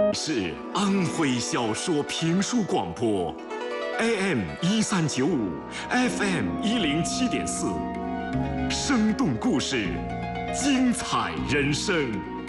是安徽小说评书广播 ，AM1395 ，FM107.4，生动故事，精彩人生。